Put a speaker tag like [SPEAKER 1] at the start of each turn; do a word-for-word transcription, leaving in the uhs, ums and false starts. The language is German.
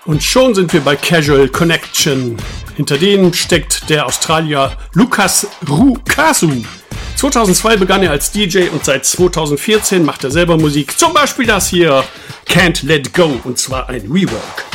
[SPEAKER 1] Und schon sind wir bei Casual Connection. Hinter denen steckt der Australier Lucas Rucasu. zweitausendzwei begann er als D J und seit zweitausendvierzehn macht er selber Musik. Zum Beispiel das hier, Can't Let Go, und zwar ein Rework.